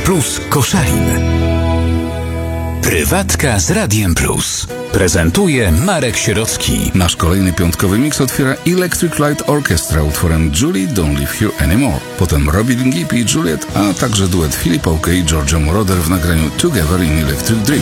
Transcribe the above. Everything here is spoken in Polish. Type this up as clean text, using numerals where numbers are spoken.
Plus Koszalin. Prywatka z Radiem Plus. Prezentuje Marek Sierocki. Nasz kolejny piątkowy miks otwiera Electric Light Orchestra utworem Julie Don't Leave Here Anymore. Potem Robin Gibb i Juliet, a także duet Philip Oakey i Georgia Moroder w nagraniu Together in Electric Dream.